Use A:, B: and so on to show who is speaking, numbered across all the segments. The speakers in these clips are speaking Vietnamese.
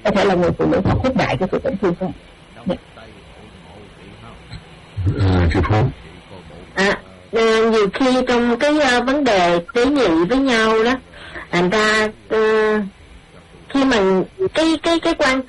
A: có thể là người phụ nữ họ khuyết đại cái sự tổn thương của
B: chị Phương.
C: Nhiều khi trong cái vấn đề tế nhị với nhau đó, thành ra khi mà cái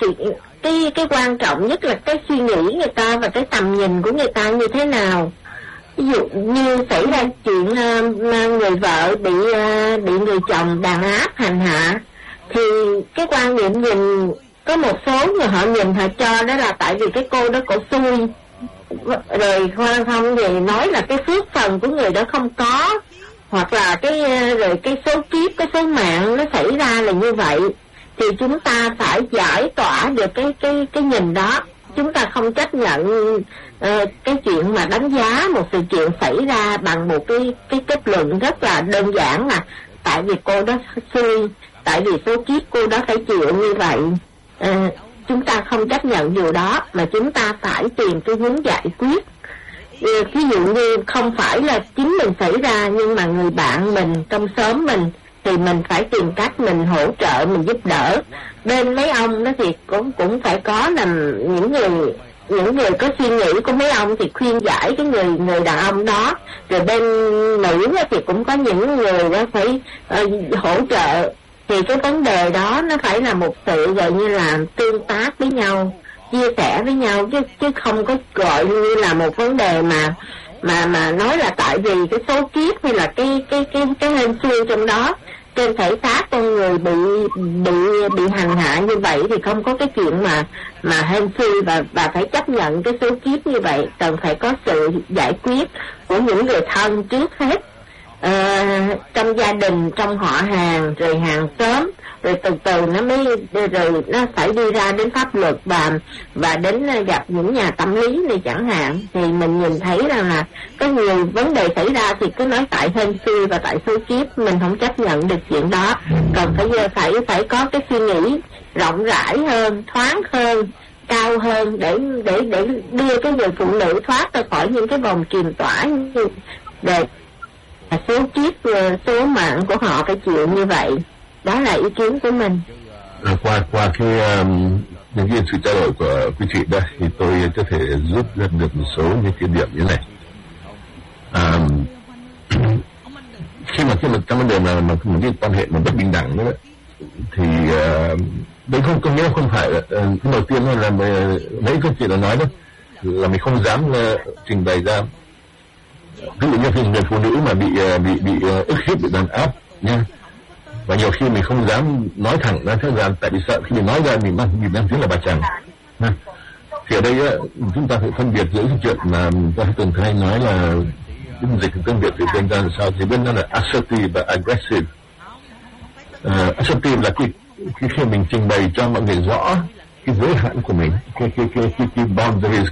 C: quan trọng nhất là cái suy nghĩ người ta và cái tầm nhìn của người ta như thế nào. Ví dụ như xảy ra chuyện người vợ bị người chồng đàn áp hành hạ, thì cái quan niệm nhìn, có một số người họ nhìn họ cho đó là tại vì cái cô đó cổ xui, rồi không thì nói là cái phước phần của người đó không có, hoặc là rồi cái số kiếp, cái số mạng nó xảy ra là như vậy. Thì chúng ta phải giải tỏa được cái nhìn đó. Chúng ta không chấp nhận cái chuyện mà đánh giá một sự chuyện xảy ra bằng một cái kết luận rất là đơn giản là tại vì cô đó xui, tại vì số kiếp cô đó phải chịu như vậy. Chúng ta không chấp nhận điều đó, mà chúng ta phải tìm cái hướng giải quyết. Ví dụ như không phải là chính mình xảy ra, nhưng mà người bạn mình trong xóm mình thì mình phải tìm cách mình hỗ trợ, mình giúp đỡ. Bên mấy ông đó thì cũng phải có là những người có suy nghĩ của mấy ông thì khuyên giải cái người đàn ông đó. Rồi bên nữ thì cũng có những người đó phải hỗ trợ. Thì cái vấn đề đó nó phải là một sự gọi như là tương tác với nhau, chia sẻ với nhau, chứ không có gọi như là một vấn đề mà nói là tại vì cái số kiếp hay là cái hên xui trong đó. Trên thể xác con người bị hành hạ như vậy thì không có cái chuyện mà hên xui và phải chấp nhận cái số kiếp như vậy. Cần phải có sự giải quyết của những người thân trước hết, trong gia đình, trong họ hàng, rồi hàng xóm, rồi từ từ nó mới rồi nó phải đi ra đến pháp luật và đến gặp những nhà tâm lý này chẳng hạn. Thì mình nhìn thấy rằng là có nhiều vấn đề xảy ra thì cứ nói tại hên xui và tại số kiếp, mình không chấp nhận được chuyện đó. Cần phải có cái suy nghĩ rộng rãi hơn, thoáng hơn, cao hơn để đưa cái người phụ nữ thoát ra khỏi những cái vòng kiềm tỏa như để số kiếp, số mạng của họ phải chịu như vậy. Đó là ý kiến của mình.
B: Qua những cái sự trao đổi của quý chị đây thì tôi có thể rút ra được một số những cái điểm như này. Khi mà trong vấn đề mà một cái quan hệ mà bất bình đẳng nữa thì đấy không có nghĩa không phải là cái đầu tiên là mấy cái chị đã nói đó là mình không dám trình bày ra. Ví dụ như người phụ nữ mà bị ức hiếp, bị đàn áp nha, và nhiều khi mình không dám nói thẳng ra thế gian, tại vì sợ khi mình nói ra mình đang chính là bà chàng. Thì ở đây chúng ta phải phân biệt giữa cái chuyện mà ta từng hay nói là dịch tiếng Việt thì tên ra là sao, thì bên đó là assertive và aggressive. Assertive là khi mình trình bày cho mọi người rõ cái giới hạn của mình, cái boundaries,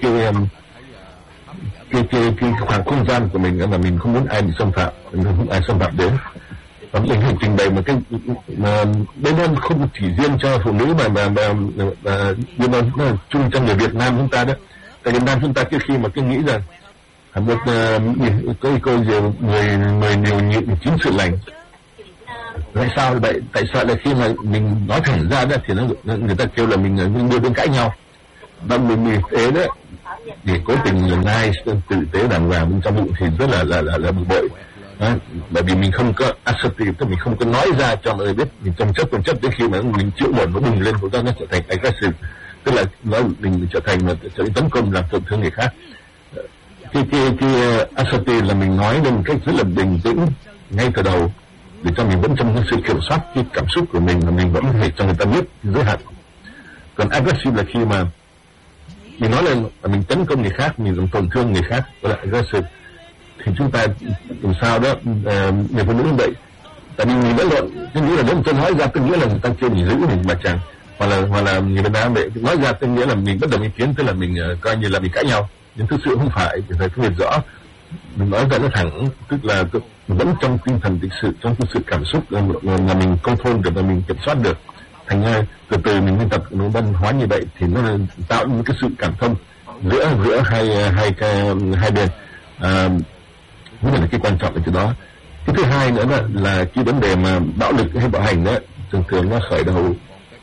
B: cái khoảng không gian của mình là mình không muốn ai bị xâm phạm, mình không muốn ai xâm phạm đến. Và mình phải trình bày một cái bên đó không chỉ riêng cho phụ nữ nhưng mà nó là chung cho người Việt Nam chúng ta đó. Tại Việt Nam chúng ta khi mà cứ nghĩ rằng một cái câu gì người nhiều nhịn chín sự lành. Tại sao vậy? Tại sao là khi mà mình nói thẳng ra đó thì người ta kêu là mình đưa bên cãi nhau. Và mình thế đó thì cố tình là nice, tử tế đàng hoàng bên trong bụng thì rất là bực bội. Bởi vì mình không có assertive, tức mình không có nói ra cho mọi người biết, mình trồng chất đến khi mà mình chịu một nó bùng lên của nó trở thành aggressive, tức là mình trở thành tấn công làm tổn thương người khác. Cái assertive là mình nói lên một cách rất là bình tĩnh ngay từ đầu để cho mình vẫn trong cái sự kiểm soát cái cảm xúc của mình, mà mình vẫn phải cho người ta biết giới hạn. Còn aggressive là khi mà mình nói lên mình tấn công người khác, mình làm tổn thương người khác, gọi là aggressive. Thì chúng ta làm sao đó người phụ nữ như vậy, tại vì mình đã luận tôi nghĩ là nếu tôi nói ra tôi nghĩa là người ta kêu mình giữ mình bà chàng, hoặc là người Việt Nam vậy nói ra tôi nghĩa là mình bất đồng ý kiến, tức là mình coi như là mình cãi nhau, nhưng thực sự không phải. Thì phải phân biệt rõ, mình nói ra nó thẳng, tức là vẫn trong tinh thần lịch sự, trong cái sự cảm xúc là mình control được và mình kiểm soát được. Thành ra từ từ mình nên tập văn hóa như vậy thì nó tạo những cái sự cảm thông giữa hai bên. Đó là cái quan trọng ở chỗ đó. Cái thứ hai nữa là cái vấn đề mà bạo lực hay bạo hành đó thường nó khởi đầu